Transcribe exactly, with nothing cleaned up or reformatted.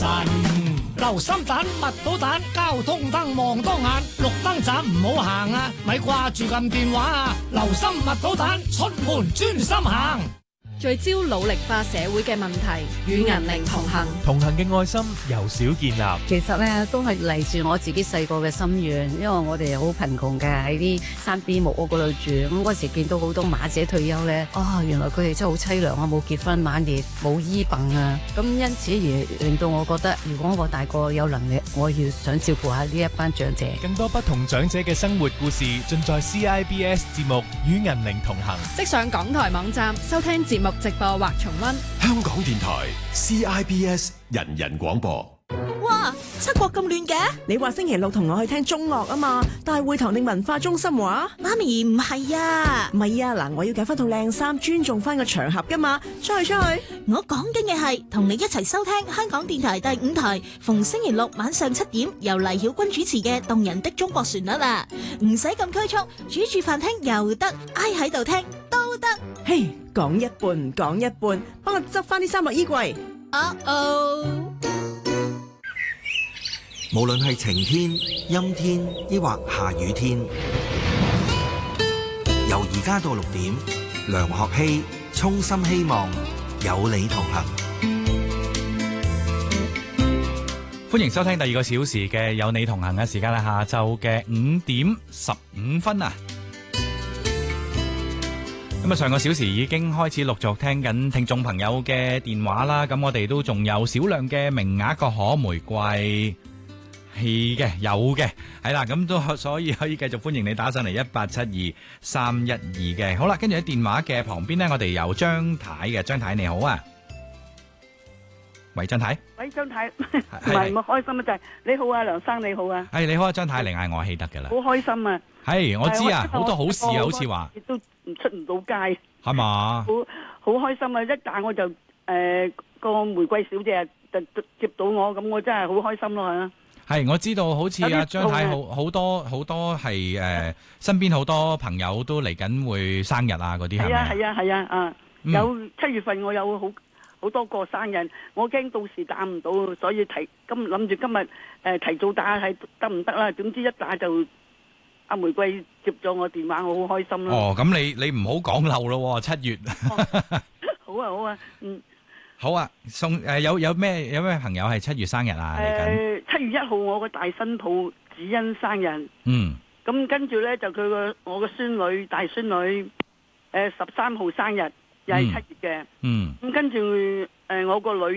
神。留心蛋、蜜到蛋，交通燈望當眼，綠燈盞唔好行啊！咪掛住撳電話啊！留心蜜到蛋，出門專心行。 聚焦努力化社會嘅問題，與銀齡同行， 同行嘅愛心由少建立。 其實咧都係嚟自我自己細個嘅心願，因為我哋好貧窮嘅，喺啲山邊木屋嗰度住。咁嗰時見到好多馬姐退休咧，啊，原來佢哋真係好淒涼啊，冇結婚，晚年冇醫病啊。咁因此而令到我覺得，如果我大個有能力，我要想照顧下呢一班長者。 更多不同長者嘅生活故事，盡在 C I B S 節目《與銀齡同行》。 即上港台網站收聽節目直播或重溫。 香港電台 C I B S 人人廣播。 哇！七國咁亂嘅？ 你話星期六同我去聽中樂啊嘛？大會堂定文化中心話？ 媽咪唔係啊， 唔係啊，嗱，我要揀翻套靚衫，尊重翻個場合噶嘛。出去出去！ 我講緊嘅係同你一齊收聽香港電台第五台，逢星期六晚上七點由黎曉君主持嘅《動人的中國旋律》啊，唔使咁拘束，煮住飯聽又得，挨喺度聽都得。 嘿，講一半講一半，幫我執翻啲衫落衣櫃。 哦哦。 無論係晴天、陰天，抑或下雨天，由而家到六點，梁學希衷心希望有你同行。 歡迎收聽第二個小時嘅有你同行嘅時間啦，下晝嘅五點十五分啊！咁啊，上個小時已經開始陸續聽緊聽眾朋友嘅電話啦，咁我哋都仲有少量嘅名額個可玫瑰。係嘅，有嘅，係啦，咁都所以可以繼續歡迎你打上嚟一八七二三一二嘅。好啦，跟住喺電話嘅旁邊呢，我哋有張太嘅，張太你好啊，喂，張太， 喂，張太，唔係唔開心啊，就係你好啊，梁生你好啊， 係你好啊，張太，你嗌我希得噶啦， 好開心啊， 係我知啊，好多好事啊，好似話， 亦都唔出唔到街， 係嘛， 好好開心啊，一打我就誒個玫瑰小姐就接到我，咁我真係好開心咯吓。 係，我知道好似阿張太好好多好多係誒、呃，身邊好多朋友都嚟緊會生日啊，嗰啲係咪啊？ 係啊係啊啊！有七月份我有好好多個生日，我驚到時打唔到，所以提今諗住今日誒、呃、提早打係得唔得啦？總之一打就阿玫瑰接咗我電話，我好開心咯。 哦，咁你你唔好講漏咯，七月。 哦、好啊好啊，嗯。 好啊，送誒、呃、有有咩有咩朋友係七月生日啊？嚟緊誒七月一號我個大新抱子欣生日， 嗯， 咁跟住咧就佢個我個孫女大孫女誒十三號生日又係七月嘅， 嗯， 咁跟住誒我個女。